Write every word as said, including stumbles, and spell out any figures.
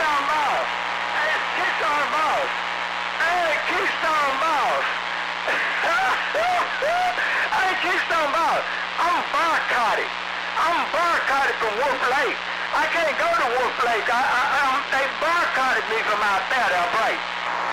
Keystone Boss. Hey, it's Keystone Boss. Hey, Keystone Boss. Hey, Keystone Boss. I'm boycotted. I'm boycotted from Wolf Lake. I can't go to Wolf Lake. I, I, I, they boycotted me from out there, that break.